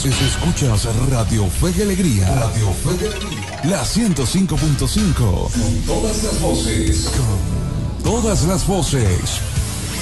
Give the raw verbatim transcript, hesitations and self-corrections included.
Es- Escuchas Radio Fe y Alegría. Radio Fe y Alegría. La ciento cinco punto cinco. Con todas las voces. Con todas las voces.